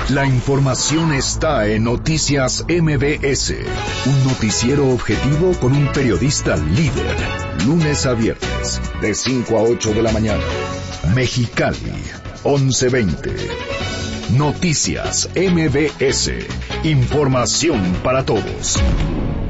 La información está en Noticias MBS, un noticiero objetivo con un periodista líder, lunes a viernes, de 5 a 8 de la mañana. Mexicali, 11:20. Noticias MBS, información para todos.